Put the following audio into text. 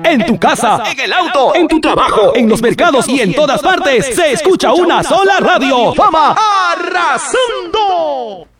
En tu casa, en el auto, en tu trabajo, en los mercados y en todas partes se escucha una sola radio. ¡Fama Arrasando!